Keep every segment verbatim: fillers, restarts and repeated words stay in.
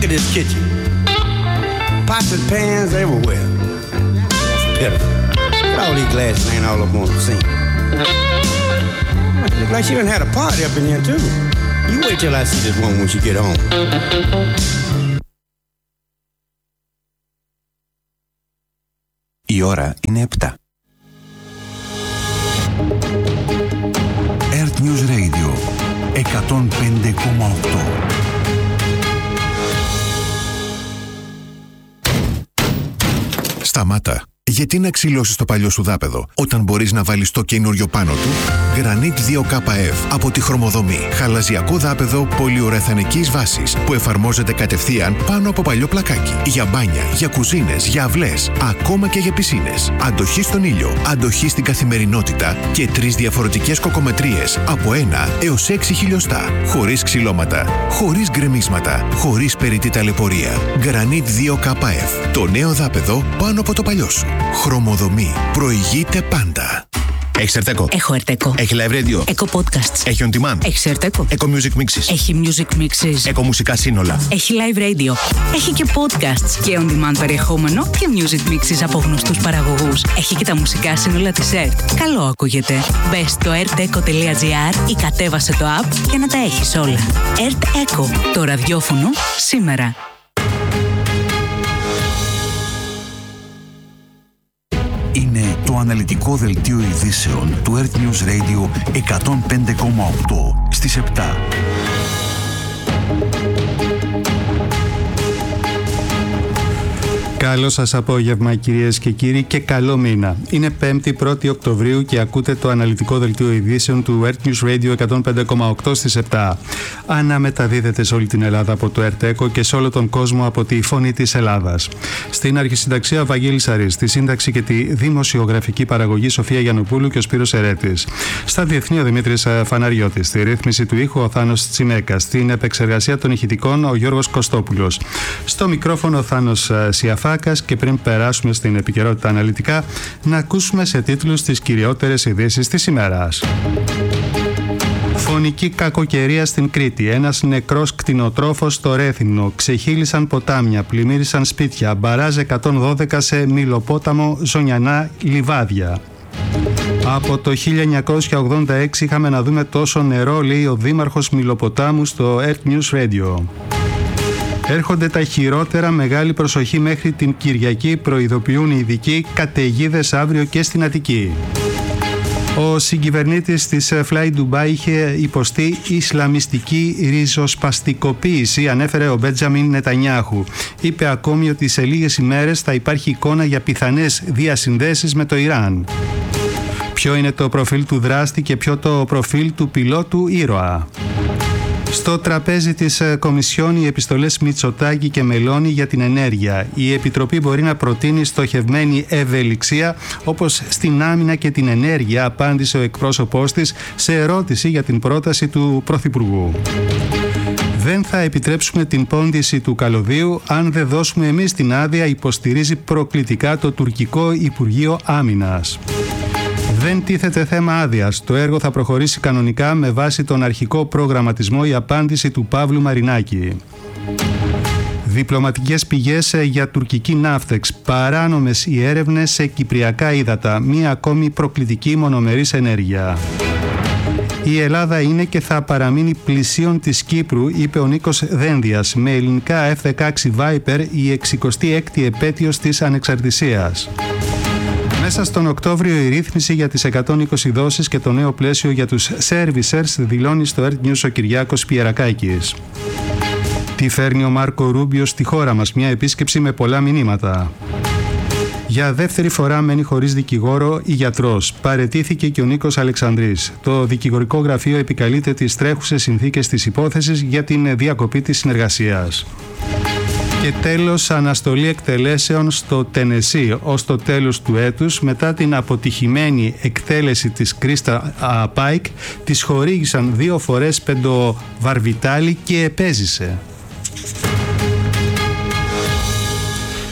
Look at this kitchen. Pots and pans everywhere. That's pitiful. Look at all these glasses laying all up on the sink. Look like she done had a party up in here too. You wait till I see this woman when she get home. Η ώρα είναι επτά. Earth News Radio εκατόν πέντε κόμμα οκτώ. Σταμάτα. Γιατί να ξυλώσεις το παλιό σου δάπεδο όταν μπορείς να βάλεις το καινούριο πάνω του? Granit δύο κέι εφ από τη Χρωμοδομή. Χαλαζιακό δάπεδο πολυουρεθανικής βάσης που εφαρμόζεται κατευθείαν πάνω από παλιό πλακάκι. Για μπάνια, για κουζίνες, για αυλές, ακόμα και για πισίνες. Αντοχή στον ήλιο, αντοχή στην καθημερινότητα και τρεις διαφορετικές κοκομετρίες από ένα έως έξι χιλιοστά. Χωρίς ξυλώματα, χωρίς γκρεμίσματα, χωρίς περιττή ταλαιπωρία. Granit δύο κέι εφ. Το νέο δάπεδο πάνω από το παλιό σου. Χρωμοδομή. Προηγείται πάντα. Έχεις Ερτέκο? Έχω Ερτέκο. Έχει live radio? Έχω podcasts. Έχει on demand? Έχεις Ερτέκο? Eco Music Mixes? Έχει music mixes. Eco μουσικά σύνολα? Έχει live radio. Έχει και podcasts και on demand περιεχόμενο και music mixes από γνωστούς παραγωγούς. Έχει και τα μουσικά σύνολα της ΕΡΤ. Καλό ακούγεται. Μπες στο ερτέκο τελεία τζι άρ ή κατέβασε το app για να τα έχεις όλα. ΕΡΤ Eco. Το ραδιόφωνο σήμερα. Είναι το αναλυτικό δελτίο ειδήσεων του Earth News Radio εκατόν πέντε κόμμα οκτώ στις επτά. Καλό σας απόγευμα κυρίες και κύριοι και καλό μήνα. Είναι πέμπτη πρώτη Οκτωβρίου και ακούτε το αναλυτικό δελτίο ειδήσεων του Earth News Radio εκατόν πέντε κόμμα οκτώ στις επτά. Αναμεταδίδεται σε όλη την Ελλάδα από το Ερτέκο και σε όλο τον κόσμο από τη Φωνή της Ελλάδας. Στην αρχισυνταξία Βαγγέλης Αρής, στη σύνταξη και τη δημοσιογραφική παραγωγή Σοφία Γιαννοπούλου και ο Σπύρος Ερέτης. Στα διεθνή ο Δημήτρης Φαναριώτης, στη ρύθμιση του ήχου ο Θάνος Τσιμέκας, στην επεξεργασία των ηχητικών ο Γιώργος Κωστόπουλος. Στο μικρόφωνο ο Θάνος Σιαφά. Και πριν περάσουμε στην επικαιρότητα αναλυτικά, να ακούσουμε σε τίτλους τις κυριότερες ειδήσεις της ημέρας. Φωνική κακοκαιρία στην Κρήτη. Ένας νεκρός κτηνοτρόφος στο Ρέθυμνο. Ξεχύλισαν ποτάμια, πλημμύρισαν σπίτια. Μπαράζ εκατόν δώδεκα σε Μιλοπόταμο, Ζωνιανά λιβάδια. Από το χίλια εννιακόσια ογδόντα έξι είχαμε να δούμε τόσο νερό, λέει ο δήμαρχος Μιλοποτάμου στο Earth News Radio. Έρχονται τα χειρότερα, μεγάλη προσοχή μέχρι την Κυριακή, προειδοποιούν οι ειδικοί, καταιγίδες αύριο και στην Αττική. Ο συγκυβερνήτης της Fly Dubai είχε υποστεί ισλαμιστική ριζοσπαστικοποίηση, ανέφερε ο Μπέντζαμιν Νετανιάχου. Είπε ακόμη ότι σε λίγες ημέρες θα υπάρχει εικόνα για πιθανές διασυνδέσεις με το Ιράν. Ποιο είναι το προφίλ του δράστη και ποιο το προφίλ του πιλότου ήρωα? Στο τραπέζι της Κομισιόν οι επιστολές Μητσοτάκη και Μελώνη για την ενέργεια. Η Επιτροπή μπορεί να προτείνει στοχευμένη ευελιξία όπως στην άμυνα και την ενέργεια, απάντησε ο εκπρόσωπός της σε ερώτηση για την πρόταση του Πρωθυπουργού. Δεν θα επιτρέψουμε την πόντιση του καλωδίου αν δεν δώσουμε εμείς την άδεια, υποστηρίζει προκλητικά το τουρκικό Υπουργείο Άμυνας. Δεν τίθεται θέμα άδειας. Το έργο θα προχωρήσει κανονικά με βάση τον αρχικό προγραμματισμό, η απάντηση του Παύλου Μαρινάκη. Διπλωματικές πηγές για τουρκική ναύτεξ. Παράνομες οι έρευνες σε κυπριακά ύδατα. Μία ακόμη προκλητική μονομερής ενέργεια. Η Ελλάδα είναι και θα παραμείνει πλησίον της Κύπρου, είπε ο Νίκος Δένδιας, με ελληνικά εφ δεκαέξι Viper η εξηκοστή έκτη επέτειος της ανεξαρτησίας. Μέσα στον Οκτώβριο η ρύθμιση για τις εκατόν είκοσι δόσεις και το νέο πλαίσιο για τους servicers, δηλώνει στο Earth News ο Κυριάκος Πιερακάκης. Τι φέρνει ο Μάρκο Ρούμπιο στη χώρα μας? Μια επίσκεψη με πολλά μηνύματα. Για δεύτερη φορά μένει χωρίς δικηγόρο η γιατρός. Παραιτήθηκε και ο Νίκος Αλεξανδρής. Το δικηγορικό γραφείο επικαλείται τις τρέχουσες συνθήκες της υπόθεσης για την διακοπή της συνεργασίας. Και τέλος, αναστολή εκτελέσεων στο Τενεσί ως το τέλος του έτους. Μετά την αποτυχημένη εκτέλεση της Κρίστα Πάικ, της χορήγησαν δύο φορές πεντοβαρβιτάλη και επέζησε.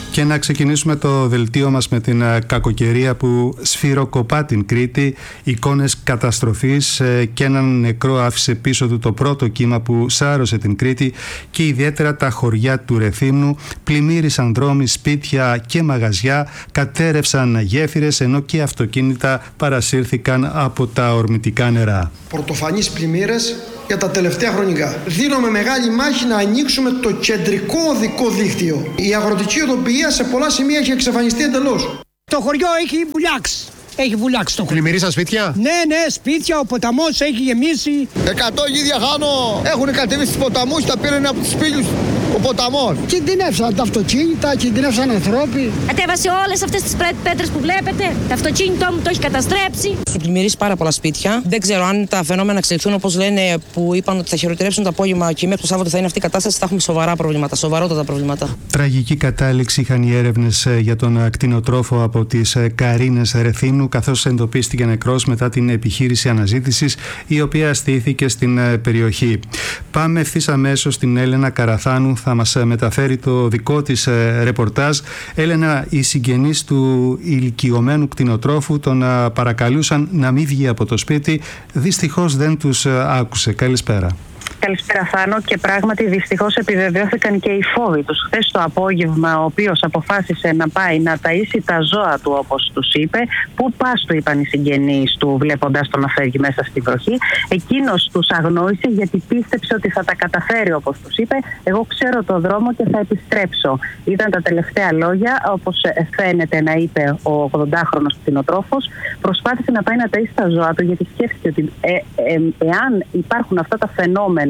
Και να ξεκινήσουμε το δελτίο μας με την κακοκαιρία που σφυροκοπά την Κρήτη. Εικόνες καταστροφής και έναν νεκρό άφησε πίσω του το πρώτο κύμα που σάρωσε την Κρήτη, και ιδιαίτερα τα χωριά του Ρεθύμνου. Πλημμύρισαν δρόμοι, σπίτια και μαγαζιά, κατέρευσαν γέφυρες, ενώ και αυτοκίνητα παρασύρθηκαν από τα ορμητικά νερά. Πρωτοφανείς πλημμύρες για τα τελευταία χρονικά. Δίνουμε μεγάλη μάχη να ανοίξουμε το κεντρικό οδικό δίκτυο. Η αγροτική οδοποιία σε πολλά σημεία έχει εξαφανιστεί εντελώς. Το χωριό έχει βουλιάξει. Έχει βουλιάξει το χωριό. Πλημμυρίσαν σπίτια? Ναι, ναι, σπίτια. Ο ποταμός έχει γεμίσει. Εκατό γίδια χάνω. Έχουν κατέβει στους ποταμούς, τα πήραν από τους σπήλους ο ποταμός. Κινδυνεύσαν τα αυτοκίνητα, κινδυνεύσαν ανθρώποι. Κατέβασε όλες αυτές τις πέτρες που βλέπετε. Το αυτοκίνητό μου το έχει καταστρέψει. Έχει πλημμυρίσει πάρα πολλά σπίτια. Δεν ξέρω αν τα φαινόμενα εξελιχθούν όπως λένε, που είπαν ότι θα χειροτερέψουν το απόγευμα και μέχρι το Σάββατο θα είναι αυτή η κατάσταση. Θα έχουμε σοβαρά προβλήματα, σοβαρότατα προβλήματα. Τραγική κατάληξη είχαν οι έρευνες για τον κτηνοτρόφο από τις Καρίνες Ρεθύμνου, καθώς εντοπίστηκε νεκρός μετά την επιχείρηση αναζήτησης, η οποία στήθηκε στην περιοχή. Πάμε ευθύς αμέσως στην Έλενα Καραθάνου, θα μας μεταφέρει το δικό της ρεπορτάζ. Έλενα, οι συγγενείς του ηλικιωμένου κτηνοτρόφου τον παρακαλούσαν να μην βγει από το σπίτι. Δυστυχώς δεν τους άκουσε. Καλησπέρα. Καλησπέρα Θάνο, και πράγματι δυστυχώς επιβεβαιώθηκαν και οι φόβοι τους. Χθες το απόγευμα ο οποίος αποφάσισε να πάει να ταΐσει τα ζώα του, όπως τους είπε. Πού πας, του είπαν οι συγγενείς του βλέποντας τον να φεύγει μέσα στη βροχή. Εκείνος τους αγνόησε γιατί πίστεψε ότι θα τα καταφέρει, όπως τους είπε. Εγώ ξέρω το δρόμο και θα επιστρέψω. Ήταν τα τελευταία λόγια, όπως φαίνεται να είπε ο ογδοντάχρονος κτηνοτρόφος. Προσπάθησε να πάει να ταΐσει τα ζώα του γιατί σκέφτηκε ότι ε, ε, ε, εάν υπάρχουν αυτά τα φαινόμενα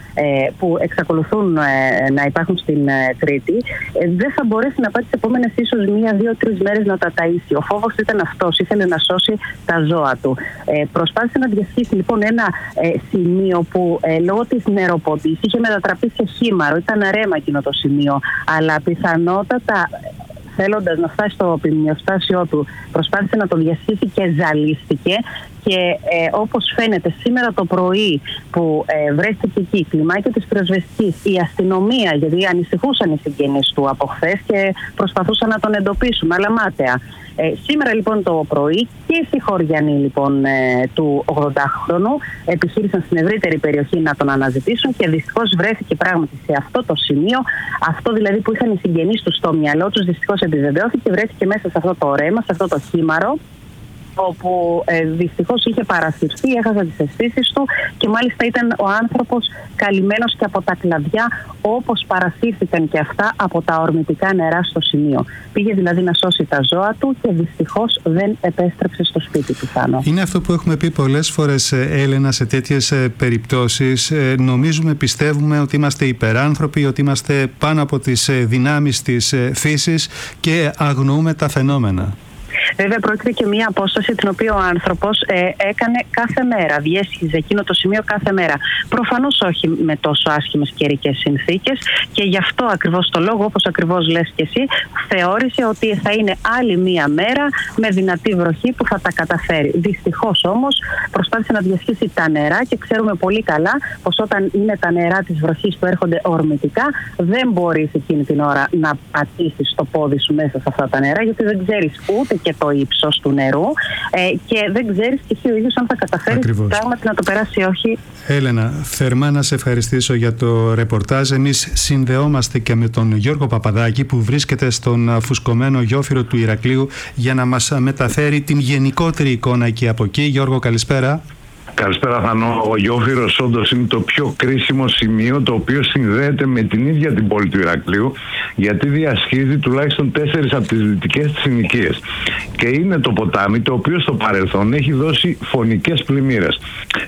που εξακολουθούν να υπάρχουν στην Κρήτη, δεν θα μπορέσει να πάει τις επόμενες ίσως μία, δύο, τρεις μέρες να τα ταΐσει. Ο φόβος ήταν αυτός, ήθελε να σώσει τα ζώα του. Ε, προσπάθησε να διασχίσει λοιπόν ένα ε, σημείο που ε, λόγω της νεροποντής είχε μετατραπεί σε χήμαρο, ήταν ρέμα εκείνο το σημείο, αλλά πιθανότατα, θέλοντας να φτάσει στο ποιμνιοστάσιό του, προσπάθησε να το διασχίσει και ζαλίστηκε. Και ε, όπως φαίνεται σήμερα το πρωί που ε, βρέθηκε εκεί, κλιμάκιο της πυροσβεστικής, η αστυνομία, γιατί ανησυχούσαν οι συγγενείς του από χθες και προσπαθούσαν να τον εντοπίσουν, αλλά μάταια. Ε, σήμερα λοιπόν το πρωί και οι συγχωριανοί λοιπόν ε, του ογδοντάχρονου επιχείρησαν στην ευρύτερη περιοχή να τον αναζητήσουν και δυστυχώς βρέθηκε πράγματι σε αυτό το σημείο. Αυτό δηλαδή που είχαν οι συγγενείς του στο μυαλό τους, δυστυχώς επιβεβαιώθηκε, βρέθηκε μέσα σε αυτό το ρέμα, σε αυτό το χήμαρο, όπου ε, δυστυχώς είχε παρασυρθεί, έχασε τις αισθήσεις του και μάλιστα ήταν ο άνθρωπος καλυμμένος και από τα κλαδιά, όπως παρασύρθηκαν και αυτά από τα ορμητικά νερά στο σημείο. Πήγε δηλαδή να σώσει τα ζώα του και δυστυχώς δεν επέστρεψε στο σπίτι του, Θάνο. Είναι αυτό που έχουμε πει πολλές φορές, Έλενα, σε τέτοιες περιπτώσεις. Νομίζουμε, πιστεύουμε ότι είμαστε υπεράνθρωποι, ότι είμαστε πάνω από τις δυνάμεις της φύσης και αγνοούμε τα φαινόμενα. Βέβαια, πρόκειται και μια απόσταση την οποία ο άνθρωπος ε, έκανε κάθε μέρα. Διέσχιζε εκείνο το σημείο κάθε μέρα. Προφανώς όχι με τόσο άσχημες καιρικές συνθήκες και γι' αυτό ακριβώς το λόγο, όπως ακριβώς λες και εσύ, θεώρησε ότι θα είναι άλλη μία μέρα με δυνατή βροχή που θα τα καταφέρει. Δυστυχώς όμως προσπάθησε να διασχίσει τα νερά και ξέρουμε πολύ καλά πως όταν είναι τα νερά της βροχής που έρχονται ορμητικά, δεν μπορείς εκείνη την ώρα να πατήσεις το πόδι σου μέσα σε αυτά τα νερά, γιατί δεν ξέρεις ούτε και το ύψος του νερού ε, και δεν ξέρεις και εσύ ο ίδιος αν θα καταφέρεις πράγματι να το περάσει ή όχι. Έλενα, θερμά να σε ευχαριστήσω για το ρεπορτάζ. Εμείς συνδεόμαστε και με τον Γιώργο Παπαδάκη που βρίσκεται στον φουσκωμένο γιόφυρο του Ηρακλείου για να μας μεταφέρει την γενικότερη εικόνα εκεί από εκεί. Γιώργο, καλησπέρα. Καλησπέρα, Θανό. Ο γιόφυρος όντως είναι το πιο κρίσιμο σημείο, το οποίο συνδέεται με την ίδια την πόλη του Ηρακλείου, γιατί διασχίζει τουλάχιστον τέσσερις από τις δυτικές της συνοικίες. Και είναι το ποτάμι το οποίο στο παρελθόν έχει δώσει φωνικές πλημμύρες.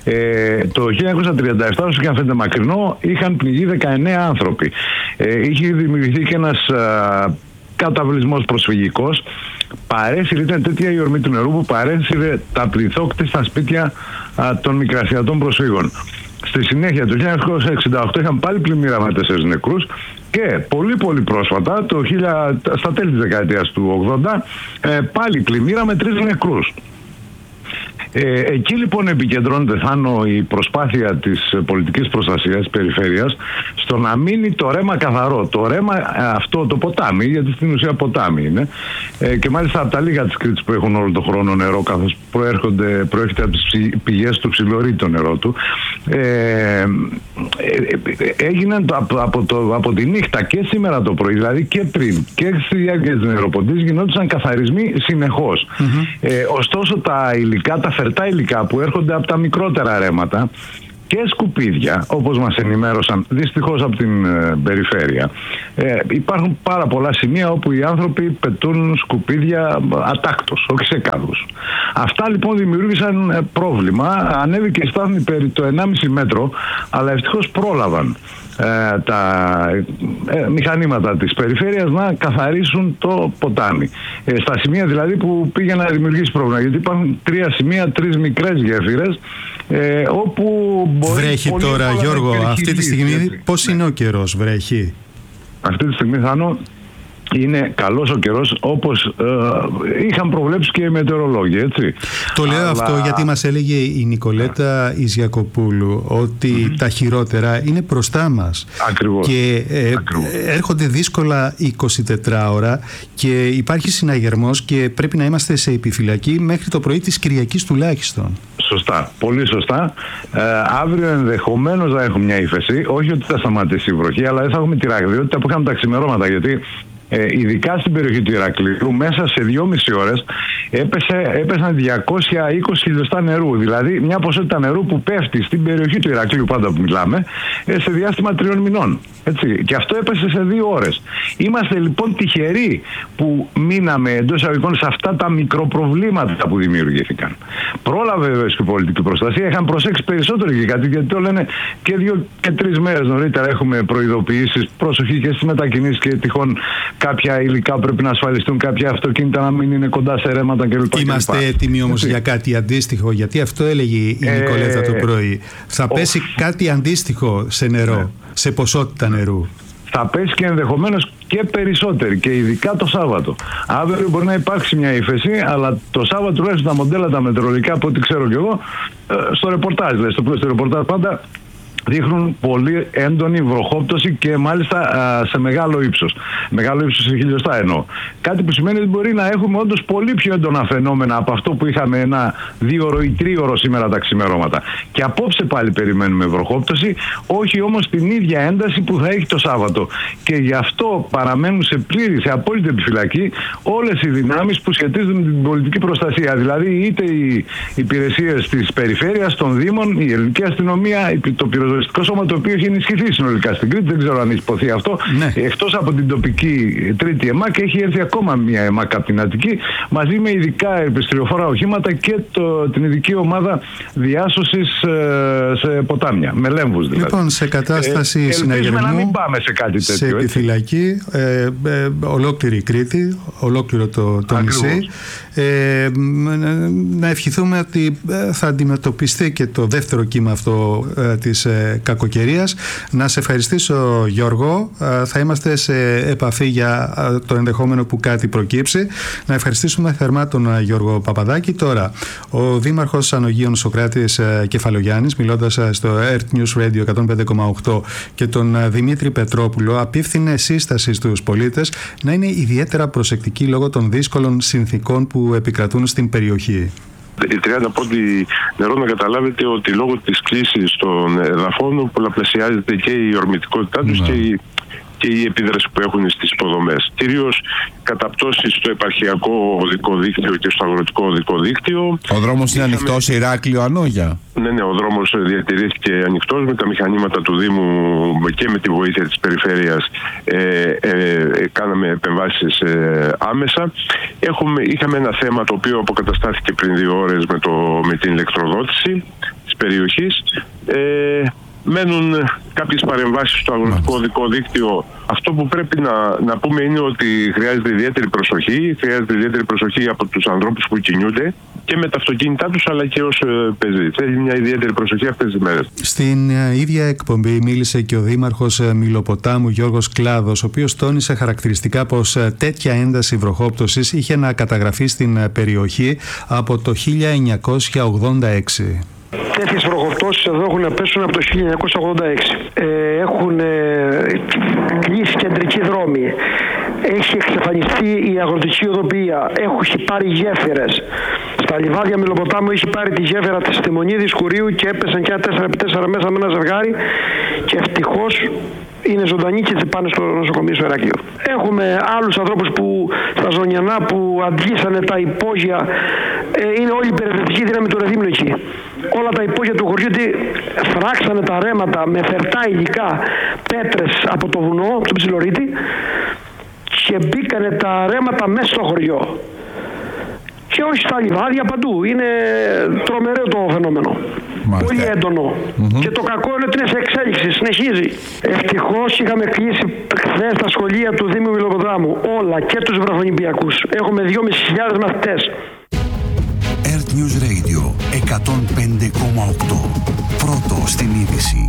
Ε, το χίλια εννιακόσια τριάντα επτά, όσο και αν φαίνεται μακρινό, είχαν πληγεί δεκαεννέα άνθρωποι. Ε, είχε δημιουργηθεί και ένας α, καταβλισμός προσφυγικός. Παρέσυρε, ήταν τέτοια η ορμή του νερού που παρέσυρε τα πληθόκτη στα σπίτια α, των μικρασιατών προσφύγων. Στη συνέχεια, το χίλια εννιακόσια εξήντα οκτώ είχαν πάλι πλημμύρα με τέσσερις νεκρούς και πολύ πολύ πρόσφατα, το χίλια, στα τέλη της δεκαετίας του ογδόντα, ε, πάλι πλημμύρα με τρεις νεκρούς. Ε, εκεί λοιπόν επικεντρώνεται, Θάνο, η προσπάθεια της πολιτικής προστασίας της περιφέρειας στο να μείνει το ρέμα καθαρό. Το ρέμα αυτό, το ποτάμι, γιατί στην ουσία ποτάμι είναι, ε, και μάλιστα από τα λίγα της Κρήτης που έχουν όλο το χρόνο νερό, καθώς προέρχονται, προέρχεται από τις πηγές του ψιλορεί το νερό του, ε, ε, έγιναν το, από, από, το, από τη νύχτα και σήμερα το πρωί, δηλαδή και πριν και στη διάρκεια της νεροποντής, γινόντουσαν καθαρισμοί συνεχώς. Mm-hmm. Ε, ωστόσο τα υλικά, τα φερτά υλικά που έρχονται από τα μικρότερα ρέματα και σκουπίδια, όπως μας ενημέρωσαν δυστυχώς από την ε, περιφέρεια, ε, υπάρχουν πάρα πολλά σημεία όπου οι άνθρωποι πετούν σκουπίδια ατάκτως, όχι σε κάδους. Αυτά λοιπόν δημιούργησαν ε, πρόβλημα. Ανέβηκε η στάθμη περί το ενάμιση μέτρο, αλλά ευτυχώς πρόλαβαν ε, τα ε, μηχανήματα της περιφέρειας να καθαρίσουν το ποτάμι. Ε, στα σημεία δηλαδή που πήγε να δημιουργήσει πρόβλημα, γιατί υπάρχουν τρία σημεία, τρεις μικρές γέφυρες, ε, όπου βρέχει τώρα, Γιώργο, αυτή τη στιγμή έτσι. Πώς είναι ο καιρός, βρέχει? Αυτή τη στιγμή, Θάνο, είναι καλός ο καιρός, όπως ε, είχαν προβλέψει και οι μετεωρολόγοι, έτσι. Το λέω Αλλά... αυτό γιατί μας έλεγε η Νικολέτα Ιζιακοπούλου ότι mm-hmm. τα χειρότερα είναι μπροστά μας. Ακριβώς. Και ε, Ακριβώς. έρχονται δύσκολα εικοσιτετρά ώρα και υπάρχει συναγερμός και πρέπει να είμαστε σε επιφυλακή μέχρι το πρωί της Κυριακής τουλάχιστον. Σωστά, πολύ σωστά. Ε, αύριο ενδεχομένως θα έχουμε μια ύφεση. Όχι ότι θα σταματήσει η βροχή, αλλά δεν θα έχουμε τη ραγδιότητα που είχαμε τα ξημερώματα. Γιατί ε, ειδικά στην περιοχή του Ηρακλείου, μέσα σε δυόμιση ώρες έπεσε, έπεσαν διακόσια είκοσι χιλιοστά νερού. Δηλαδή μια ποσότητα νερού που πέφτει στην περιοχή του Ηρακλείου, πάντα που μιλάμε, ε, σε διάστημα τριών μηνών. Έτσι. Και αυτό έπεσε σε δύο ώρες. Είμαστε λοιπόν τυχεροί που μείναμε εντός εισαγωγικών σε αυτά τα μικροπροβλήματα που δημιουργήθηκαν. Πρόλαβε βέβαια και η πολιτική προστασία, είχαν προσέξει περισσότερο και κάτι, γιατί το λένε και δύο και τρεις μέρες νωρίτερα έχουμε προειδοποιήσεις, προσοχή και στις μετακινήσεις και τυχόν κάποια υλικά πρέπει να ασφαλιστούν, κάποια αυτοκίνητα να μην είναι κοντά σε ρέματα κλπ. Είμαστε έτοιμοι όμως για κάτι αντίστοιχο, γιατί αυτό έλεγε η ε, Νικολέτα το πρωί. Θα ο, πέσει κάτι αντίστοιχο σε νερό, ναι. σε ποσότητα νερού. Θα πέσει και ενδεχομένως και περισσότερη, και ειδικά το Σάββατο. Αύριο μπορεί να υπάρξει μια ύφεση, αλλά το Σάββατο τουλάχιστον τα μοντέλα τα μετεωρολογικά, από ό,τι ξέρω κι εγώ, στο ρεπορτάζ, δηλαδή στο πρώτο ρεπορτάζ πάντα δείχνουν πολύ έντονη βροχόπτωση και μάλιστα α, σε μεγάλο ύψος. Μεγάλο ύψος σε χιλιοστά εννοώ. Κάτι που σημαίνει ότι μπορεί να έχουμε όντως πολύ πιο έντονα φαινόμενα από αυτό που είχαμε ένα δίωρο ή τρίωρο σήμερα τα ξημερώματα. Και απόψε πάλι περιμένουμε βροχόπτωση, όχι όμως την ίδια ένταση που θα έχει το Σάββατο. Και γι' αυτό παραμένουν σε πλήρη, σε απόλυτη επιφυλακή όλες οι δυνάμεις που σχετίζονται με την πολιτική προστασία. Δηλαδή είτε οι υπηρεσίες της περιφέρειας, των Δήμων, η ελληνική αστυνομία, το πυροσβεστικό σώμα, το οποίο έχει ενισχυθεί συνολικά στην Κρήτη, δεν ξέρω αν έχει υποθεί αυτό. Ναι. Εκτός από την τοπική τρίτη ΕΜΑΚ, έχει έρθει ακόμα μια ΕΜΑΚ από την Αττική, μαζί με ειδικά επιστριοφόρα οχήματα και το, την ειδική ομάδα διάσωσης ε, σε ποτάμια, με λέμβους δηλαδή. Λοιπόν, σε κατάσταση ε, συναγερμού, να μην πάμε σε κάτι τέτοιο. Σε επιφυλακή, ε, ε, ολόκληρη η Κρήτη, ολόκληρο το, το νησί. Ε, να ευχηθούμε ότι θα αντιμετωπιστεί και το δεύτερο κύμα αυτό ε, της ε, κακοκαιρίας. Να σε ευχαριστήσω, Γιώργο. Ε, θα είμαστε σε επαφή για ε, το ενδεχόμενο που κάτι προκύψει. Να ευχαριστήσουμε θερμά τον ε, Γιώργο Παπαδάκη. Τώρα, ο Δήμαρχος Ανογείων Σωκράτης ε, Κεφαλογιάννης, μιλώντας ε, στο Earth News Radio εκατόν πέντε κόμμα οκτώ, και τον ε, Δημήτρη Πετρόπουλο, απίφθινε σύσταση στους πολίτες να είναι ιδιαίτερα προσεκτικοί λόγω των δύσκολων συνθήκων που επικρατούν στην περιοχή. Η τριάντα πόντι νερό, να καταλάβετε ότι λόγω της κλίσης των εδαφών πολλαπλασιάζεται και η ορμητικότητά τους, ναι, και η, και η επίδραση που έχουν στις υποδομές. Κυρίως καταπτώσεις στο επαρχιακό οδικό δίκτυο και στο αγροτικό οδικό δίκτυο. Ο δρόμος είναι Είχαμε... ανοιχτός, Ηράκλειο Ανόγια. Ναι, ναι, ο δρόμος διατηρήθηκε ανοιχτός με τα μηχανήματα του Δήμου και με τη βοήθεια της Περιφέρειας. Ε, ε, κάναμε επεμβάσεις ε, άμεσα. Έχουμε, είχαμε ένα θέμα το οποίο αποκαταστάθηκε πριν δύο ώρες με, το, με την ηλεκτροδότηση της περιοχής. Ε, μένουν κάποιες παρεμβάσεις στο αγροτικό οδικό δίκτυο. Αυτό που πρέπει να, να πούμε είναι ότι χρειάζεται ιδιαίτερη προσοχή. Χρειάζεται ιδιαίτερη προσοχή από τους ανθρώπους που κινούνται και με τα αυτοκίνητά τους αλλά και ως πεζοί. Θέλει μια ιδιαίτερη προσοχή αυτές τις μέρες. Στην ίδια εκπομπή μίλησε και ο Δήμαρχος Μυλοποτάμου Γιώργος Κλάδος, ο οποίος τόνισε χαρακτηριστικά πως τέτοια ένταση βροχόπτωσης είχε να καταγραφεί στην περιοχή από το χίλια εννιακόσια ογδόντα έξι. Τέτοιες βροχοπτώσεις εδώ έχουν πέσουν από το χίλια εννιακόσια ογδόντα έξι. Ε, έχουν ε, κλείσει κεντρικοί δρόμοι. Έχει εξαφανιστεί η αγροτική οδοποιία. Έχουν πάρει γέφυρες. Στα λιβάδια Μυλοποτάμου έχει πάρει τη γέφυρα της Τιμονίδης Κουρίου και έπεσαν και ένα τέσσερα επί τέσσερα μέσα με ένα ζευγάρι και ευτυχώς είναι ζωντανοί και πάνε στο νοσοκομείο στο Ηράκλειο. Έχουμε άλλους ανθρώπους που στα Ζωνιανά που αντλήσανε τα υπόγεια. Ε, είναι όλη η περιφερειακή δύναμη του Ρεδίμνου εκεί. Όλα τα υπόγεια του χωριού φράξανε τα ρέματα με φερτά υλικά, πέτρες από το βουνό, από τον Ψιλορίτη και μπήκανε τα ρέματα μέσα στο χωριό. Και όχι στα λιβάδια, παντού. Είναι τρομερό το φαινόμενο. Μάλιστα. Πολύ έντονο. Mm-hmm. Και το κακό είναι ότι είναι σε εξέλιξη, συνεχίζει. Ευτυχώς είχαμε κλείσει χθες τα σχολεία του Δήμου Μυλοποτάμου. Όλα και τους βραχονιμπιακούς. Έχουμε δυόμισι χιλιάδες μαθητές. Earth News Radio εκατόν πέντε κόμμα οκτώ. Πρώτο στην είδηση.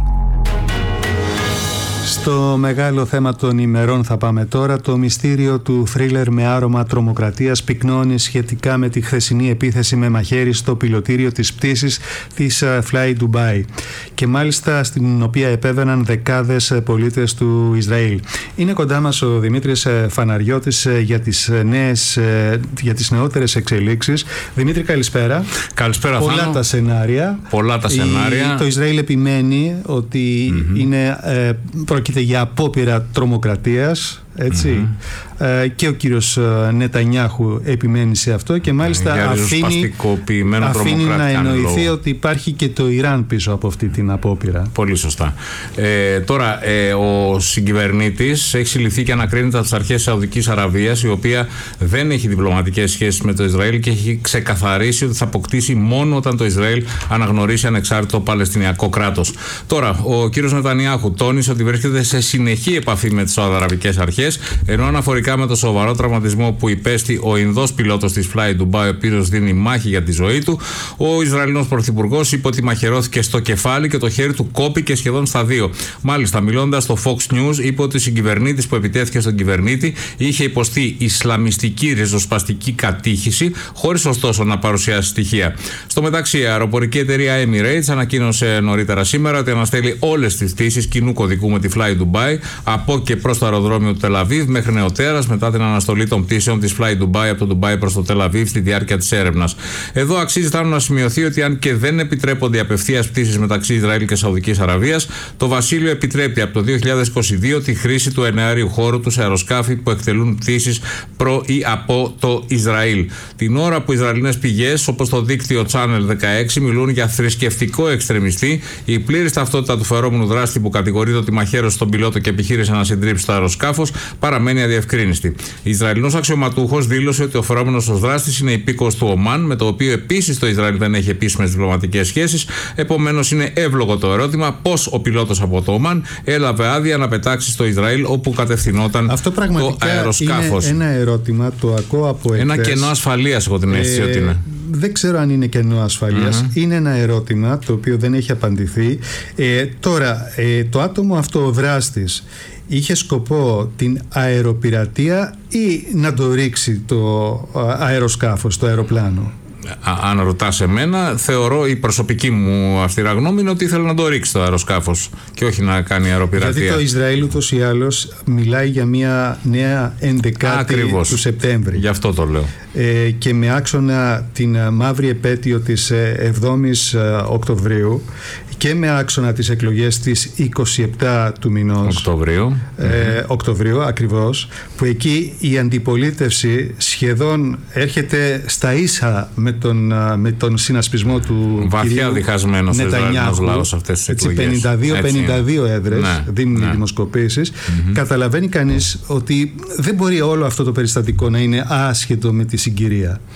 Στο μεγάλο θέμα των ημερών θα πάμε τώρα. Το μυστήριο του θρίλερ με άρωμα τρομοκρατίας πυκνώνει σχετικά με τη χθεσινή επίθεση με μαχαίρι στο πιλωτήριο της πτήσης της Fly Dubai και μάλιστα στην οποία επέβαιναν δεκάδες πολίτες του Ισραήλ. Είναι κοντά μας ο Δημήτρης Φαναριώτης για τις, νέες, για τις νεότερες εξελίξεις. Δημήτρη, καλησπέρα. Καλησπέρα, Πολλά Θάνο. τα σενάρια. Πολλά τα σενάρια. Η, το Ισραήλ επιμένει ότι mm-hmm. είναι, ε, πρόκειται για απόπειρα τρομοκρατίας, έτσι. Mm-hmm. Ε, και ο κύριος Νετανιάχου επιμένει σε αυτό και μάλιστα για αφήνει, αφήνει να εννοηθεί λόγω. ότι υπάρχει και το Ιράν πίσω από αυτή την απόπειρα. Πολύ σωστά. Ε, τώρα, ε, ο συγκυβερνήτης έχει συλληφθεί και ανακρίνεται από τις αρχές της Σαουδικής Αραβίας, η οποία δεν έχει διπλωματικές σχέσεις με το Ισραήλ και έχει ξεκαθαρίσει ότι θα αποκτήσει μόνο όταν το Ισραήλ αναγνωρίσει ανεξάρτητο Παλαιστινιακό κράτος. Τώρα, ο κύριος Νετανιάχου τόνισε ότι βρίσκεται σε συνεχή επαφή με τις Σαουδαραβικές αρχές, ενώ αναφορικά με το σοβαρό τραυματισμό που υπέστη ο Ινδός πιλότος της Fly Dubai, ο οποίος δίνει μάχη για τη ζωή του, ο Ισραηλινός πρωθυπουργός είπε ότι μαχαιρώθηκε στο κεφάλι και το χέρι του κόπηκε σχεδόν στα δύο. Μάλιστα, μιλώντας στο Fox News, είπε ότι ο συγκυβερνήτης που επιτέθηκε στον κυβερνήτη είχε υποστεί ισλαμιστική ριζοσπαστική κατήχηση, χωρίς ωστόσο να παρουσιάσει στοιχεία. Στο μεταξύ, η αεροπορική εταιρεία Emirates ανακοίνωσε νωρίτερα σήμερα ότι αναστέλει όλες τις πτήσεις κοινού κωδικού με τη Fly Dubai από και προς το αεροδρόμιο του Τελαβίβ μέχρι νεοτέρας, μετά την αναστολή των πτήσεων της Fly Dubai από το Ντουμπάι προς το Τελαβίβ στη διάρκεια της έρευνας. Εδώ αξίζει να σημειωθεί ότι αν και δεν επιτρέπονται οι απευθείας πτήσεις μεταξύ Ισραήλ και Σαουδικής Αραβίας, το Βασίλειο επιτρέπει από το δύο χιλιάδες είκοσι δύο τη χρήση του εναέριου χώρου του σε αεροσκάφη που εκτελούν πτήσεις προ ή από το Ισραήλ. Την ώρα που Ισραηλινές πηγές, όπως το δίκτυο Channel δεκαέξι, μιλούν για θρησκευτικό εξτρεμιστή, η πλήρης ταυτότητα του φερόμενου δράστη που κατηγορείται ότι μαχαίρωσε τον πιλότο και επιχείρησε να συντρίψει το αεροσκάφος παραμένει αδιευκρίνηστη. Ισραηλινός αξιωματούχος δήλωσε ότι ο φερόμενος ως δράστης είναι υπήκοος του Ομάν, με το οποίο επίσης το Ισραήλ δεν έχει επίσημες διπλωματικές σχέσεις. Επομένως, είναι εύλογο το ερώτημα πώς ο πιλότος από το Ομάν έλαβε άδεια να πετάξει στο Ισραήλ όπου κατευθυνόταν αυτό το αεροσκάφος. Είναι ένα ερώτημα, το ακούω από ένα εχθές. Κενό ασφαλείας, έχω την αίσθηση ε, ότι είναι. Δεν ξέρω αν είναι κενό ασφαλείας. Mm-hmm. Είναι ένα ερώτημα το οποίο δεν έχει απαντηθεί. Ε, τώρα, ε, το άτομο αυτό, ο δράστης, είχε σκοπό την αεροπειρατεία ή να το ρίξει το αεροσκάφος, το αεροπλάνο? Αν ρωτάς εμένα, θεωρώ, η προσωπική μου αυστηρά γνώμη είναι ότι ήθελε να το ρίξει το αεροσκάφος και όχι να κάνει αεροπειρατεία. Γιατί το Ισραήλ ούτως ή άλλως μιλάει για μια νέα ενδεκάτη του Σεπτέμβρη. Γι' αυτό το λέω. Ε, και με άξονα την μαύρη επέτειο της εβδόμης Οκτωβρίου και με άξονα τις εκλογές της είκοσι επτά του μηνός Οκτωβρίου, ε, mm-hmm. Οκτωβρίου ακριβώς, που εκεί η αντιπολίτευση σχεδόν έρχεται στα ίσα με τον, με τον συνασπισμό του βαθιά διχασμένος Νετανιάχου λαός αυτές τις εκλογές. πενήντα δύο πενήντα δύο έδρες ναι, δίνουν ναι. οι δημοσκοπήσεις. Mm-hmm. Καταλαβαίνει κανείς ότι δεν μπορεί όλο αυτό το περιστατικό να είναι άσχετο με τη συγκυρία.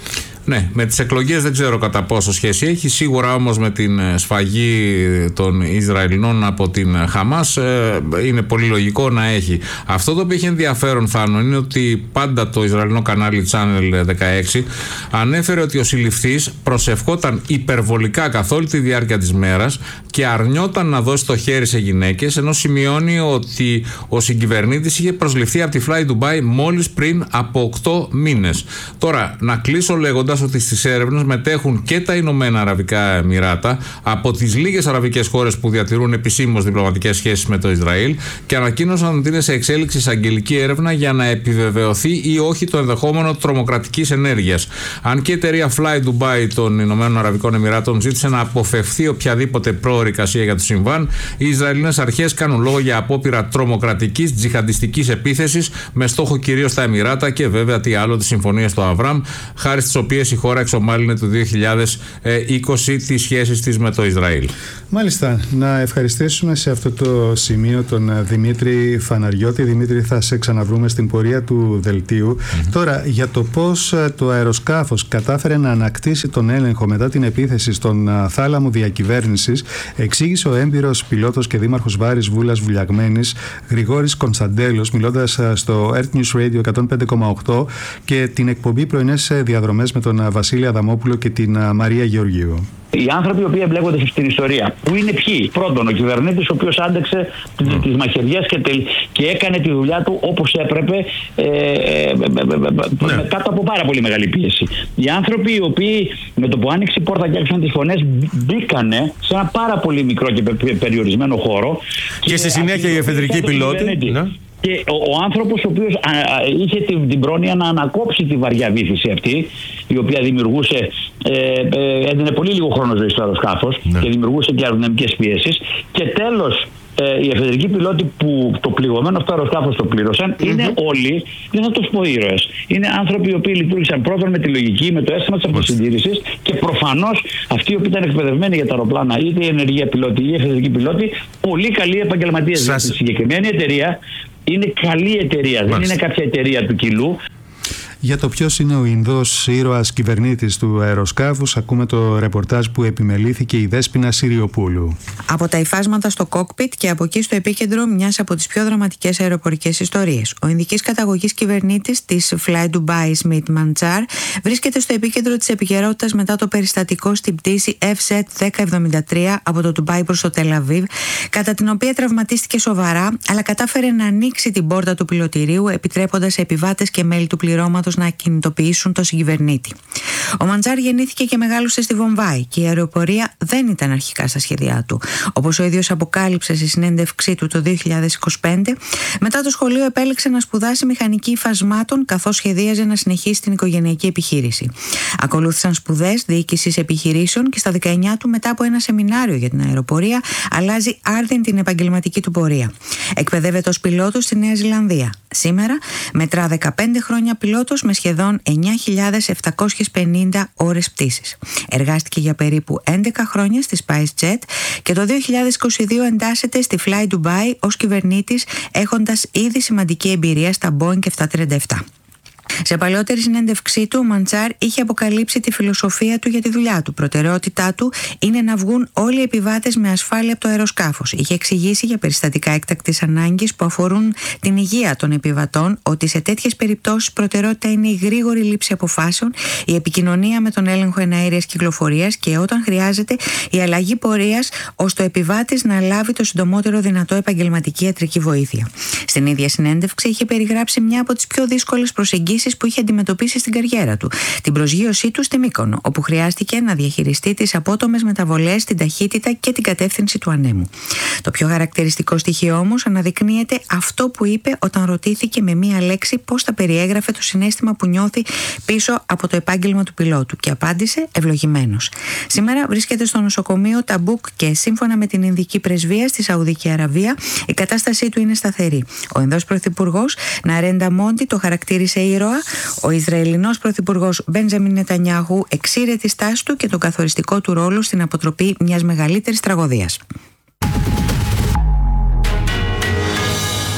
Ναι, με τις εκλογές δεν ξέρω κατά πόσο σχέση έχει. Σίγουρα όμως με την σφαγή των Ισραηλινών από την Χαμάς είναι πολύ λογικό να έχει. Αυτό το οποίο έχει ενδιαφέρον, Θάνο, είναι ότι πάντα το Ισραηλινό κανάλι Channel δεκαέξι ανέφερε ότι ο συλληφθής προσευχόταν υπερβολικά καθ' όλη τη διάρκεια της μέρας και αρνιόταν να δώσει το χέρι σε γυναίκες, ενώ σημειώνει ότι ο συγκυβερνήτης είχε προσληφθεί από τη Fly Dubai μόλις πριν από οκτώ μήνες. Τώρα, να κλείσω λέγοντας ότι στις έρευνες μετέχουν και τα Ηνωμένα Αραβικά Εμιράτα, από τις λίγες αραβικές χώρες που διατηρούν επισήμως διπλωματικές σχέσεις με το Ισραήλ, και ανακοίνωσαν ότι είναι σε εξέλιξη εισαγγελική έρευνα για να επιβεβαιωθεί ή όχι το ενδεχόμενο τρομοκρατικής ενέργειας. Αν και η εταιρεία Fly Dubai των Ηνωμένων Αραβικών Εμιράτων ζήτησε να αποφευθεί οποιαδήποτε προορικασία για το συμβάν, οι Ισραηλινές αρχές κάνουν λόγο για απόπειρα τρομοκρατικής τζιχαντιστικής επίθεσης με στόχο κυρίως τα Εμιράτα και βέβαια τι άλλο τις συμφωνίες του Αβραάμ, χάρη στις οποίες η χώρα εξομάλυνε το δύο χιλιάδες είκοσι τις σχέσεις της με το Ισραήλ. Μάλιστα, να ευχαριστήσουμε σε αυτό το σημείο τον Δημήτρη Φαναριώτη. Δημήτρη, θα σε ξαναβρούμε στην πορεία του δελτίου. Mm-hmm. Τώρα, για το πώς το αεροσκάφος κατάφερε να ανακτήσει τον έλεγχο μετά την επίθεση στον θάλαμο διακυβέρνησης, εξήγησε ο έμπειρος πιλότος και δήμαρχος Βάρης Βούλας Βουλιαγμένης, Γρηγόρης Κωνσταντέλος, μιλώντας στο Earth News Radio εκατόν πέντε κόμμα οκτώ και την εκπομπή Πρωινές Διαδρομές με τον Βασίλη Αδαμόπουλο και την Μαρία Γεωργίου. Οι άνθρωποι οι οποίοι εμπλέκονται στην ιστορία, που είναι ποιοι? Πρώτον, ο κυβερνήτης, ο οποίος άντεξε mm. τις μαχαιριές και, και έκανε τη δουλειά του όπως έπρεπε, ε, ε, ε, ναι. κάτω από πάρα πολύ μεγάλη πίεση. Οι άνθρωποι οι οποίοι με το που άνοιξε η πόρτα και άρχισαν τις φωνές, μπήκανε σε ένα πάρα πολύ μικρό και περιορισμένο χώρο. Και, και στη συνέχεια οι εφεδρικοί πιλότοι. Και ο, ο άνθρωπος ο οποίος α, α, είχε την, την πρόνοια να ανακόψει τη βαριά βύθιση αυτή, η οποία δημιουργούσε, ε, ε, έδινε πολύ λίγο χρόνο ζωή στο αεροσκάφος, ναι. και δημιουργούσε και αεροδυναμικές πιέσεις. Και τέλος, ε, οι εφεδρικοί πιλότοι που το πληγωμένο αυτό αεροσκάφος το πλήρωσαν, mm-hmm. είναι όλοι, δεν θα το πω ήρωες. Είναι άνθρωποι οι οποίοι λειτουργήσαν πρώτον με τη λογική, με το αίσθημα της αυτοσυντήρησης, και προφανώς αυτοί οι οποίοι ήταν εκπαιδευμένοι για τα αεροπλάνα, είτε η ενεργεία πιλότη ή οι εφεδρικοί πιλότοι, πολύ καλοί επαγγελματίες. Σας... Στη συγκεκριμένη εταιρεία είναι καλή εταιρεία, Μάλιστα. δεν είναι κάποια εταιρεία του κιλού. Για το ποιος είναι ο Ινδός ήρωας κυβερνήτης του αεροσκάφους, ακούμε το ρεπορτάζ που επιμελήθηκε η Δέσποινα Συριοπούλου. Από τα υφάσματα στο κόκπιτ και από εκεί στο επίκεντρο μιας από τις πιο δραματικές αεροπορικές ιστορίες. Ο Ινδικής καταγωγής κυβερνήτης της Fly Dubai, Smith Manchar, βρίσκεται στο επίκεντρο της επικαιρότητας μετά το περιστατικό στην πτήση εφ ζετ δέκα εβδομήντα τρία από το Ντουμπάι προς το Τελαβίβ, κατά την οποία τραυματίστηκε σοβαρά, αλλά κατάφερε να ανοίξει την πόρτα του πιλωτηρίου, επιτρέποντας σε επιβάτες και μέλη του πληρώματος να κινητοποιήσουν τον συγκυβερνήτη. Ο Μαντζάρ γεννήθηκε και μεγάλωσε στη Βομβάη και η αεροπορία δεν ήταν αρχικά στα σχέδιά του. Όπως ο ίδιος αποκάλυψε στη συνέντευξή του το δύο χιλιάδες είκοσι πέντε, μετά το σχολείο επέλεξε να σπουδάσει μηχανική υφασμάτων καθώς σχεδίαζε να συνεχίσει την οικογενειακή επιχείρηση. Ακολούθησαν σπουδές διοίκησης επιχειρήσεων και στα δεκαεννιά του, μετά από ένα σεμινάριο για την αεροπορία, αλλάζει άρδιν την επαγγελματική του πορεία. Εκπαιδεύεται ως πιλότος στη Νέα Ζηλανδία. Σήμερα μετρά δεκαπέντε χρόνια πιλότος με σχεδόν εννιά χιλιάδες επτακόσιες πενήντα ώρες πτήσης. Εργάστηκε για περίπου έντεκα χρόνια στη SpiceJet και το δύο χιλιάδες είκοσι δύο εντάσσεται στη Fly Dubai ως κυβερνήτης, έχοντας ήδη σημαντική εμπειρία στα Boeing επτακόσια τριάντα επτά. Σε παλαιότερη συνέντευξή του, ο Μαντσάρ είχε αποκαλύψει τη φιλοσοφία του για τη δουλειά του. Προτεραιότητά του είναι να βγουν όλοι οι επιβάτες με ασφάλεια από το αεροσκάφος. Είχε εξηγήσει για περιστατικά έκτακτης ανάγκης που αφορούν την υγεία των επιβατών ότι σε τέτοιες περιπτώσεις προτεραιότητα είναι η γρήγορη λήψη αποφάσεων, η επικοινωνία με τον έλεγχο εναέριας κυκλοφορίας και όταν χρειάζεται η αλλαγή πορείας, ώστε ο επιβάτης να λάβει το συντομότερο δυνατό επαγγελματική ιατρική βοήθεια. Στην ίδια συνέντευξη είχε περιγράψει μια από τις πιο δύσκολες προσεγγίσεις που είχε αντιμετωπίσει στην καριέρα του, την προσγείωσή του στη Μύκονο, όπου χρειάστηκε να διαχειριστεί τις απότομες μεταβολές στην ταχύτητα και την κατεύθυνση του ανέμου. Το πιο χαρακτηριστικό στοιχείο όμως αναδεικνύεται αυτό που είπε όταν ρωτήθηκε με μία λέξη πώς θα περιέγραφε το συναίσθημα που νιώθει πίσω από το επάγγελμα του πιλότου, και απάντησε ευλογημένος. Σήμερα βρίσκεται στο νοσοκομείο Ταμπούκ και σύμφωνα με την Ινδική Πρεσβεία στη Σαουδική Αραβία η κατάστασή του είναι σταθερή. Ο Ινδός Πρωθυπουργός Ναρέντα Μόντι το χαρακτήρισε ήρωα. Ο Ισραηλινός Πρωθυπουργός Μπέντζαμιν Νετανιάχου εξήρε τη στάση του και τον καθοριστικό του ρόλο στην αποτροπή μιας μεγαλύτερης τραγωδίας.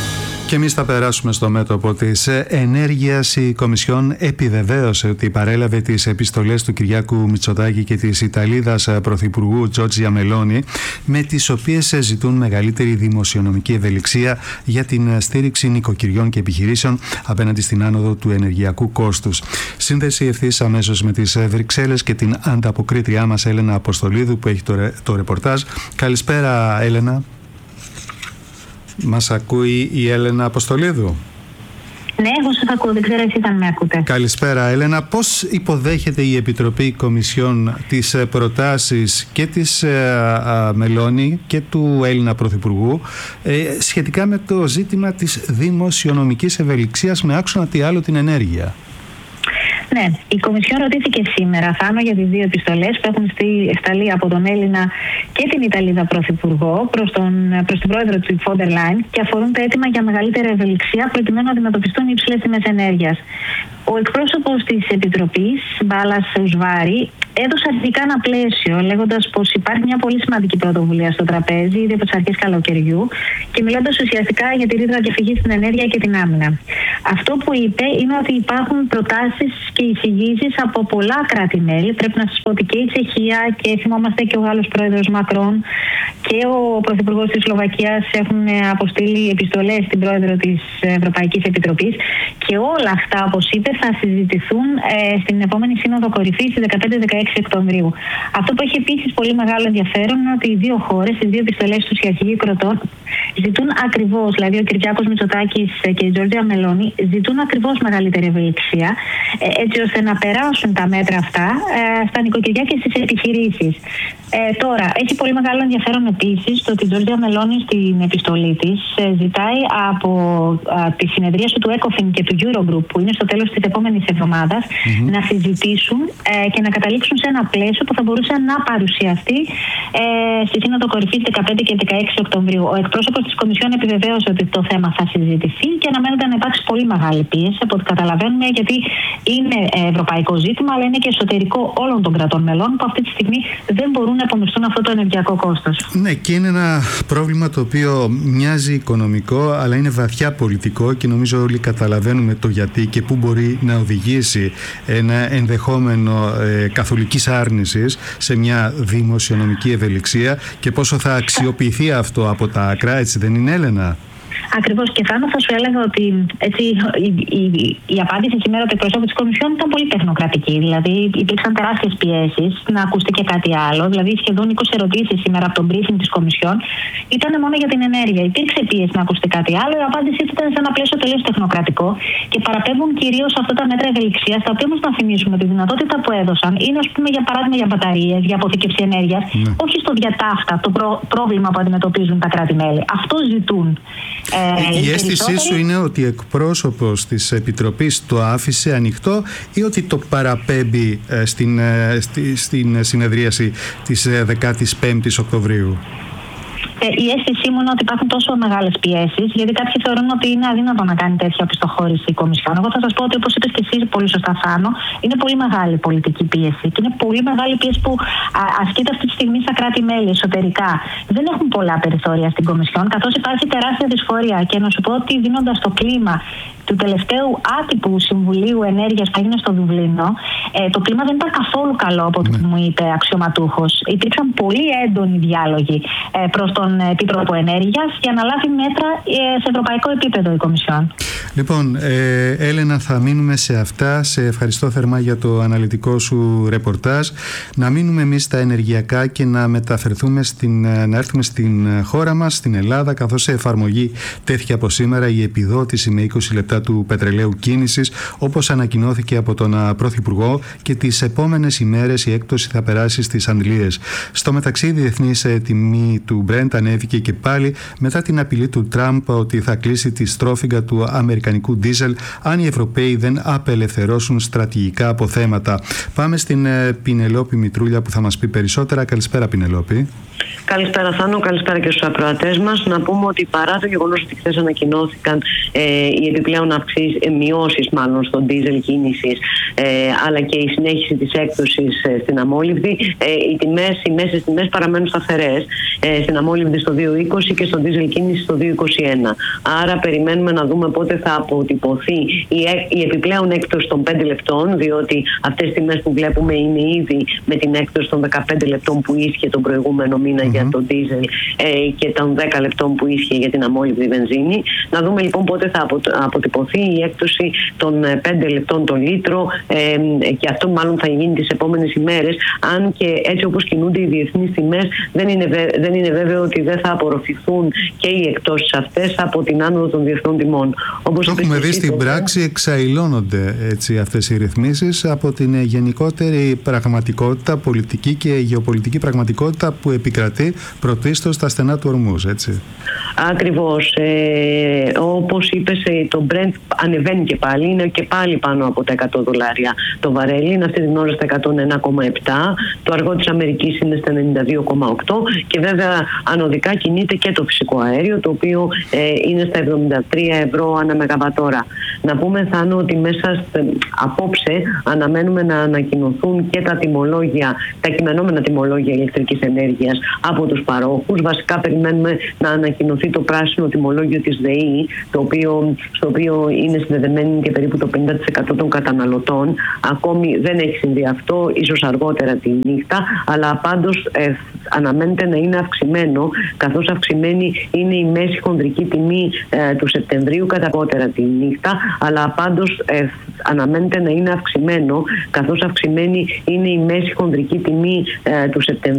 Και εμείς θα περάσουμε στο μέτωπο της ενέργειας. Η Κομισιόν επιβεβαίωσε ότι παρέλαβε τις επιστολές του Κυριάκου Μητσοτάκη και της Ιταλίδας Πρωθυπουργού Τζόρτζια Μελόνι, με τις οποίες ζητούν μεγαλύτερη δημοσιονομική ευελιξία για την στήριξη νοικοκυριών και επιχειρήσεων απέναντι στην άνοδο του ενεργειακού κόστους. Σύνδεση ευθύς αμέσως με τις Βρυξέλλες και την ανταποκρίτριά μας Έλενα Αποστολίδου που έχει το, ρε, το ρεπορτάζ. Καλησπέρα, Έλενα. Μας ακούει η Έλενα Αποστολίδου? Ναι, εγώ σας ακούω, δεν ξέρω εσείς αν με ακούτε. Καλησπέρα, Έλενα. Πώς υποδέχεται η Επιτροπή Κομισιόν τις προτάσεις και της ε, Μελόνι και του Έλληνα Πρωθυπουργού ε, σχετικά με το ζήτημα της δημοσιονομικής ευελιξίας με άξονα τι άλλο την ενέργεια? Ναι, η Κομισιόν ρωτήθηκε σήμερα, Θάνο, για τις δύο επιστολές που έχουν σταλεί από τον Έλληνα και την Ιταλίδα Πρωθυπουργό προς, τον, προς την πρόεδρο του Φόντερ Λάιν και αφορούν το αίτημα για μεγαλύτερη ευελιξία προκειμένου να αντιμετωπιστούν οι υψηλές τιμές ενέργειας. Ο εκπρόσωπος της Επιτροπής, Μπάλας Ουσβάρη, έδωσε αρχικά ένα πλαίσιο, λέγοντας πως υπάρχει μια πολύ σημαντική πρωτοβουλία στο τραπέζι ήδη από τις αρχές καλοκαιριού και μιλώντας ουσιαστικά για τη ρήτρα διαφυγής στην ενέργεια και την άμυνα. Αυτό που είπε είναι ότι υπάρχουν προτάσεις και εισηγήσεις από πολλά κράτη-μέλη. Πρέπει να σας πω ότι και η Τσεχία και θυμόμαστε και ο Γάλλος πρόεδρος Μακρόν και ο πρωθυπουργός της Σλοβακίας έχουν αποστείλει επιστολές στην πρόεδρο της Ευρωπαϊκής Επιτροπής και όλα αυτά, όπως είπε, θα συζητηθούν ε, στην επόμενη Σύνοδο Κορυφής στις δεκαπέντε δεκαέξι Οκτωβρίου. Αυτό που έχει επίσης πολύ μεγάλο ενδιαφέρον είναι ότι οι δύο χώρες, οι δύο επιστολές τους οι αρχηγοί κρατών, ζητούν ακριβώς, δηλαδή ο Κυριάκος Μητσοτάκης και η Τζόρτζια Μελόνι, ζητούν ακριβώς μεγαλύτερη ευελιξία, ε, έτσι ώστε να περάσουν τα μέτρα αυτά ε, στα νοικοκυριά και στις επιχειρήσεις. Ε, τώρα, έχει πολύ μεγάλο ενδιαφέρον επίσης το ότι η Τζόρτζια Μελόνι στην επιστολή της ε, ζητάει από ε, τη συνεδρίαση του ECOFIN και του Eurogroup, που είναι στο τέλος της επόμενης εβδομάδας, mm-hmm. να συζητήσουν ε, και να καταλήξουν σε ένα πλαίσιο που θα μπορούσε να παρουσιαστεί ε, στη Σύνοδο Κορυφής δεκαπέντε και δεκαέξι Οκτωβρίου. Ο εκπρόσωπος της Κομισιόν επιβεβαίωσε ότι το θέμα θα συζητηθεί και αναμένεται να υπάρξει πολύ μεγάλη πίεση, από ό,τι καταλαβαίνουμε, γιατί είναι ευρωπαϊκό ζήτημα, αλλά είναι και εσωτερικό όλων των κρατών μελών που αυτή τη στιγμή δεν μπορούν να επομιστούν αυτό το ενεργειακό κόστος. Ναι, και είναι ένα πρόβλημα το οποίο μοιάζει οικονομικό, αλλά είναι βαθιά πολιτικό και νομίζω όλοι καταλαβαίνουμε το γιατί και πού μπορεί να οδηγήσει ένα ενδεχόμενο ε, καθολικής άρνησης σε μια δημοσιονομική ευελιξία και πόσο θα αξιοποιηθεί αυτό από τα άκρα, έτσι δεν είναι, Έλενα? Ακριβώς, και Θάνο, θα σου έλεγα ότι έτσι, η, η, η απάντηση σήμερα του εκπροσώπου της Κομισιόν ήταν πολύ τεχνοκρατική. Δηλαδή, υπήρξαν τεράστιες πιέσεις να ακουστεί και κάτι άλλο. Δηλαδή, σχεδόν είκοσι ερωτήσεις σήμερα από τον briefing της Κομισιόν ήταν μόνο για την ενέργεια. Υπήρξε πίεση να ακουστεί κάτι άλλο. Η απάντησή του ήταν σε ένα πλαίσιο τελείως τεχνοκρατικό και παραπέμπουν κυρίως αυτά τα μέτρα ευελιξίας, τα οποία όμως να θυμίσουμε τη δυνατότητα που έδωσαν είναι, ας πούμε, για παράδειγμα, για μπαταρίες, για αποθήκευση ενέργειας, ναι. όχι στο διατάφτα το προ, πρόβλημα που αντιμετωπίζουν τα κράτη-μέλη. Αυτό ζητούν. Ε, η αίσθησή σου είναι ότι ο εκπρόσωπος της Επιτροπής το άφησε ανοιχτό ή ότι το παραπέμπει ε, στην, ε, στη, στην συνεδρίαση της ε, δεκαπέντε Οκτωβρίου? Ε, η αίσθησή μου είναι ότι υπάρχουν τόσο μεγάλες πιέσεις, γιατί κάποιοι θεωρούν ότι είναι αδύνατο να κάνει τέτοια οπισθοχώρηση η Κομισιόν. Εγώ θα σας πω ότι, όπως είπες και εσύ πολύ σωστά, Θάνο, είναι πολύ μεγάλη πολιτική πίεση και είναι πολύ μεγάλη πίεση που α, ασκείται αυτή τη στιγμή στα κράτη-μέλη εσωτερικά. Δεν έχουν πολλά περιθώρια στην Κομισιόν, καθώς υπάρχει τεράστια δυσφορία. Και να σου πω ότι, δίνοντας το κλίμα του τελευταίου άτυπου Συμβουλίου Ενέργειας που έγινε στο Δουβλίνο, ε, το κλίμα δεν ήταν καθόλου καλό, από ό,τι μου είπε αξιωματούχος. Υπήρξαν πολύ έντονοι διάλογοι ε, προς τον Επίτροπο Ενέργειας για να λάβει μέτρα ε, σε ευρωπαϊκό επίπεδο η Κομισιόν. Λοιπόν, ε, Έλενα, θα μείνουμε σε αυτά. Σε ευχαριστώ θερμά για το αναλυτικό σου ρεπορτάζ. Να μείνουμε εμείς στα ενεργειακά και να μεταφερθούμε στην, να έρθουμε στην χώρα μας, στην Ελλάδα, καθώς σε εφαρμογή τέθηκε από σήμερα η επιδότηση με είκοσι λεπτά του πετρελαίου κίνησης, όπως ανακοινώθηκε από τον Πρωθυπουργό, και τις επόμενες ημέρες η έκπτωση θα περάσει στις αντλίες. Στο μεταξύ, η διεθνής τιμή του Brent ανέβηκε και πάλι μετά την απειλή του Τραμπ ότι θα κλείσει τη στρόφιγγα του Αμερικανικού αμερικανικού ντίζελ αν οι Ευρωπαίοι δεν απελευθερώσουν στρατηγικά αποθέματα. Πάμε στην Πινελόπη Μητρούλια που θα μας πει περισσότερα. Καλησπέρα, Πινελόπη. Καλησπέρα, Θάνο. Καλησπέρα και στους ακροατές μας. Να πούμε ότι παρά το γεγονός ότι χθες ανακοινώθηκαν ε, οι επιπλέον αυξήσεις, ε, μειώσεις μάλλον στον ντίζελ κίνησης, ε, αλλά και η συνέχιση της έκπτωσης ε, στην αμόλυβδη, ε, οι τιμές, οι μέσες τιμές παραμένουν σταθερές. Ε, στην αμόλυβδη στο δύο είκοσι και στον ντίζελ κίνηση στο δύο είκοσι ένα. Άρα περιμένουμε να δούμε πότε θα αποτυπωθεί η, η επιπλέον έκπτωση των πέντε λεπτών, διότι αυτές τις τιμές που βλέπουμε είναι ήδη με την έκπτωση των δεκαπέντε λεπτών που ίσχυε τον προηγούμενο μήνα mm-hmm. για τον ντίζελ ε, και των δέκα λεπτών που ίσχυε για την αμόλυβδη βενζίνη. Να δούμε λοιπόν πότε θα αποτυπωθεί η έκπτωση των πέντε λεπτών το λίτρο ε, και αυτό μάλλον θα γίνει τις επόμενες ημέρες, αν και έτσι όπως κινούνται οι διεθνείς τιμές δεν είναι, δεν είναι βέβαιο ότι δεν θα απορροφηθούν και οι εκτόσεις αυτές από την άνοδο των διεθνών τιμών. Όπως το έχουμε δει στην πράξη, εξαηλώνονται έτσι αυτές οι ρυθμίσεις από την γενικότερη πραγματικότητα, πολιτική και γεωπολιτική πραγματικότητα που επικρατεί πρωτίστως στα στενά του Ορμούζ, έτσι. Ακριβώς. Ε, όπως είπες, το Brent ανεβαίνει και πάλι, είναι και πάλι πάνω από τα εκατό δολάρια το βαρέλι, είναι αυτή την ώρα στα εκατόν ένα κόμμα επτά, το αργό της Αμερικής είναι στα ενενήντα δύο κόμμα οκτώ και βέβαια ανωδικά κινείται και το φυσικό αέριο, το οποίο ε, είναι στα εβδομήντα τρία ευρώ ανά μεγαβατόρα. Να πούμε, Θάνο, ότι μέσα στε, απόψε αναμένουμε να ανακοινωθούν και τα τιμολόγια, τα κειμενόμενα τιμολόγια ηλεκτρικής ενέργειας από τους παρόχους. Βασικά περιμένουμε να ανακοινωθεί το πράσινο τιμολόγιο της ΔΕΗ, το οποίο, στο οποίο είναι συνδεδεμένοι και περίπου το πενήντα τοις εκατό των καταναλωτών. Ακόμη δεν έχει συμβεί αυτό, ίσως αργότερα τη νύχτα, αλλά πάντως ε, αναμένεται να είναι αυξημένο, καθώς αυξημένη είναι η μέση χονδρική τιμή ε, του Σεπτεμβρίου κατά αργότερα τη νύχτα, αλλά πάντως ε, αναμένεται να είναι αυξημένο, καθώς αυξημένη είναι η μέση χονδρική τιμή ε, του Σεπτεμβρίου